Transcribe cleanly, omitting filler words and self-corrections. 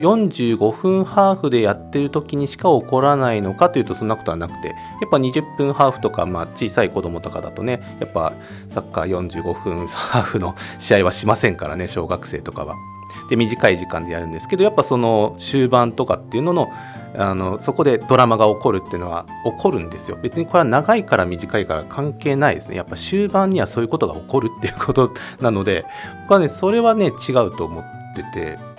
45分ハーフでやってる時にしか起こらないのかというとそんなことはなくて、やっぱ20分ハーフとか、小さい子供とかだとね、やっぱサッカー45分ハーフの試合はしませんからね、小学生とかは。で短い時間でやるんですけど、やっぱその終盤とかっていうののそこでドラマが起こるっていうのは起こるんですよ。別にこれは長いから短いから関係ないですね。やっぱ終盤にはそういうことが起こるっていうことなので、僕はねそれはね違うと思ってて、